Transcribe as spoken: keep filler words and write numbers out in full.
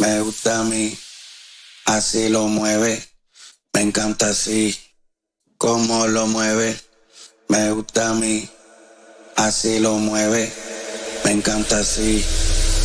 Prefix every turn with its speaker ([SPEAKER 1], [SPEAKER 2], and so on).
[SPEAKER 1] Me gusta a mí, así lo mueve. Me encanta así, como lo mueve. Me gusta a mí, así lo mueve. Me encanta así.